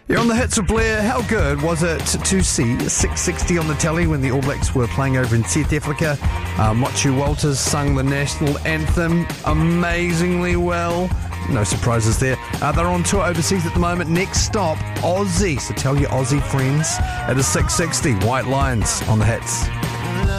You're on the hits of Blair. How good was it to see 660 on the telly when the All Blacks were playing over in South Africa? Mochu Walters sung the national anthem amazingly well. No surprises there. They're on tour overseas at the moment. Next stop, Aussie. So tell your Aussie friends. It is 660 White Lines on the hits.